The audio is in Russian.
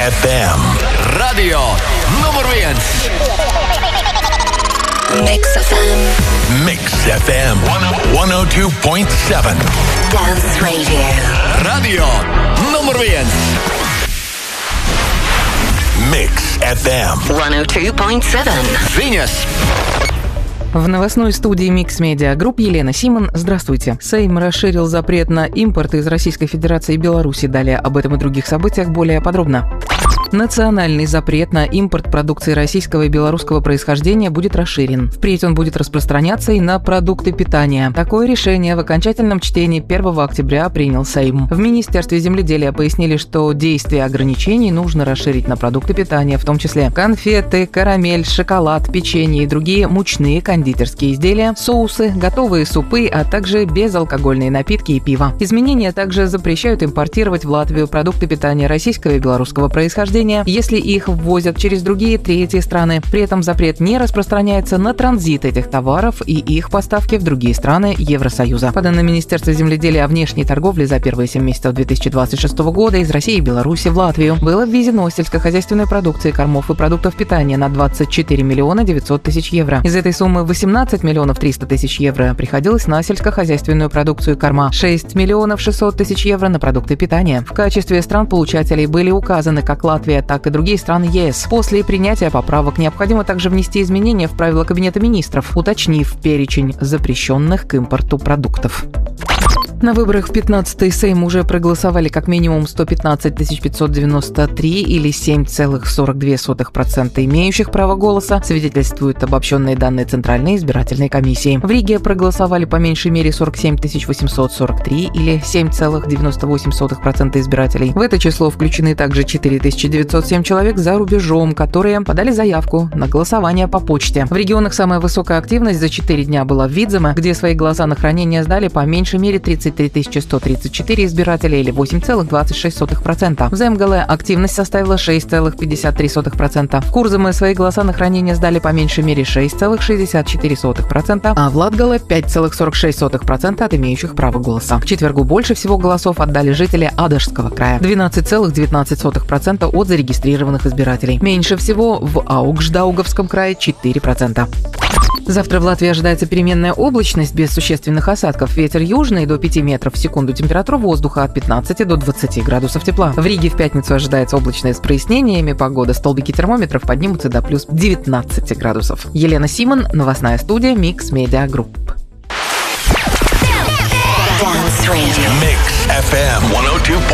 FM. Radio numur 1. Mix FM. Mix FM 102.7. Dance Radio. Radio numur 1. Mix FM 102.7. Viņas. В новостной студии Mix Media Group Елена Симон. Здравствуйте. Сейм расширил запрет на импорт из Российской Федерации и Беларуси. Далее об этом и других событиях более подробно. Национальный запрет на импорт продукции российского и белорусского происхождения будет расширен. Впредь он будет распространяться и на продукты питания. Такое решение в окончательном чтении 1 октября принял Сейм. В Министерстве земледелия пояснили, что действие ограничений нужно расширить на продукты питания, в том числе конфеты, карамель, шоколад, печенье и другие мучные кондитерские изделия, соусы, готовые супы, а также безалкогольные напитки и пиво. Изменения также запрещают импортировать в Латвию продукты питания российского и белорусского происхождения, если их ввозят через другие третьи страны. При этом запрет не распространяется на транзит этих товаров и их поставки в другие страны Евросоюза. По данным Министерства земледелия о внешней торговле за первые 7 месяцев 2026 года из России и Беларуси в Латвию было ввезено сельскохозяйственной продукции, кормов и продуктов питания на 24 миллиона 900 тысяч евро. Из этой суммы 18 миллионов 300 тысяч евро приходилось на сельскохозяйственную продукцию и корма, 6 миллионов 600 тысяч евро на продукты питания. В качестве стран-получателей были указаны как Латвия, так и другие страны ЕС. После принятия поправок необходимо также внести изменения в правила Кабинета министров, уточнив перечень запрещенных к импорту продуктов. На выборах в 15-й Сейм уже проголосовали как минимум 115 593 или 7,42% имеющих право голоса, свидетельствуют обобщенные данные Центральной избирательной комиссии. В Риге проголосовали по меньшей мере 47 843 или 7,98% избирателей. В это число включены также 4907 человек за рубежом, которые подали заявку на голосование по почте. В регионах самая высокая активность за 4 дня была в Видземе, где свои голоса на хранение сдали по меньшей мере 33 134 избирателя или 8,26%. В Земгале активность составила 6,53%. В Курзаме свои голоса на хранение сдали по меньшей мере 6,64%, а в Латгале 5,46% от имеющих право голоса. К четвергу больше всего голосов отдали жители Адашского края – 12,19% от зарегистрированных избирателей. Меньше всего в Аугждаугавском крае – 4%. Завтра в Латвии ожидается переменная облачность без существенных осадков. Ветер южный до 5 метров в секунду. Температура воздуха от 15 до 20 градусов тепла. В Риге в пятницу ожидается облачная с прояснениями погода. Столбики термометров поднимутся до плюс 19 градусов. Елена Симон, новостная студия Mix Media Group. Mix FM 102.7.